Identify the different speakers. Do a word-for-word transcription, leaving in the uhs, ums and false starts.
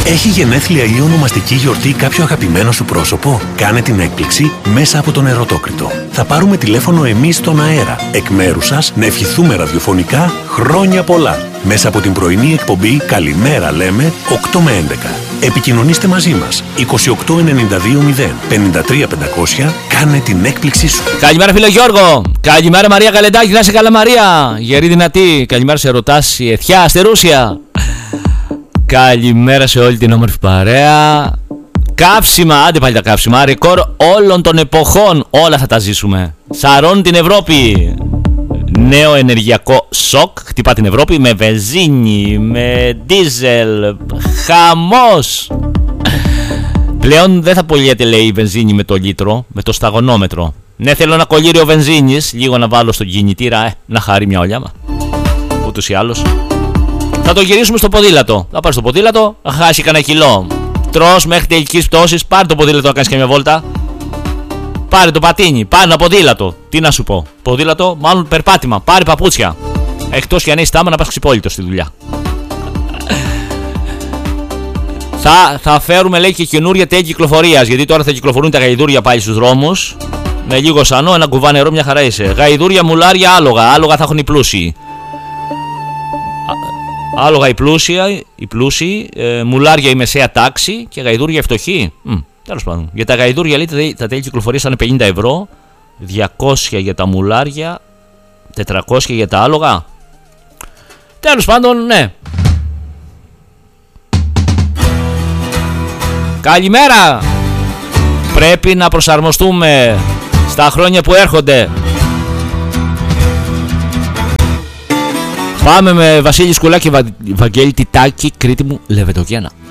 Speaker 1: Έχει γενέθλια ή ονομαστική γιορτή κάποιο αγαπημένο σου πρόσωπο? Κάνε την έκπληξη μέσα από τον Ερωτόκριτο. Θα πάρουμε τηλέφωνο εμείς στον αέρα, εκ μέρους σας, να ευχηθούμε ραδιοφωνικά χρόνια πολλά. Μέσα από την πρωινή εκπομπή «Καλημέρα λέμε» οκτώ με έντεκα. Επικοινωνήστε μαζί μας είκοσι οκτώ ενενήντα δύο μηδέν πενήντα τρία πεντακόσια. Κάνε την έκπληξή σου.
Speaker 2: Καλημέρα φίλο Γιώργο. Καλημέρα Μαρία Καλεντάκη. Να είσαι καλά Μαρία. Γερή δυνατή. Καλημέρα σε ρωτάς η Εθιά Αστερούσια. Καλημέρα σε όλη την όμορφη παρέα. Κάψιμα, άντε πάλι τα κάψιμα. Ρεκόρ όλων των εποχών. Όλα θα τα ζήσουμε. Σαρώνει την Ευρώπη. Νέο ενεργειακό σοκ. Χτυπά την Ευρώπη με βενζίνη, με ντίζελ. Χαμός. Πλέον δεν θα πωλιέται, λέει, η βενζίνη με το λίτρο, με το σταγονόμετρο. Ναι, θέλω ένα κολλήριο βενζίνης, λίγο να βάλω στον κινητήρα, ε, να χαρεί μια ολιάμα. Ούτως ή άλλως. Θα το γυρίσουμε στο ποδήλατο. Θα πάρει στο ποδήλατο, θα χάσει κανένα κιλό. Τρως μέχρι τελικής πτώσης, πάρε το ποδήλατο να κάνεις και μια βόλτα. Πάρε το πατίνι, πάρε ένα ποδήλατο. Τι να σου πω, ποδήλατο, μάλλον περπάτημα. Πάρε παπούτσια. Εκτός και αν έχεις τάμα να πας ξυπόλυτο στη δουλειά. Θα, θα φέρουμε, λέει, και καινούρια τέλη κυκλοφορίας. Γιατί τώρα θα κυκλοφορούν τα γαϊδούρια πάλι στους δρόμους. Με λίγο σανό, ένα κουβά νερό, μια χαρά είσαι. Γαϊδούρια, μουλάρια, άλογα. Άλογα θα έχουν οι πλούσιοι. Άλογα οι πλούσια, οι πλούσιοι, ε, μουλάρια η μεσαία τάξη και γαϊδούρια οι φτωχοί. Μ, τέλος πάντων. Για τα γαϊδούρια, λέει, τα τέλη κυκλοφορίας θα είναι πενήντα ευρώ, διακόσια για τα μουλάρια, τετρακόσια για τα άλογα. Τέλος πάντων, ναι. Καλημέρα! Πρέπει να προσαρμοστούμε στα χρόνια που έρχονται. Πάμε με Βασίλη Σκουλάκη, Βαγγέλη Τιτάκη, Κρήτη μου, Λεβεντογένα.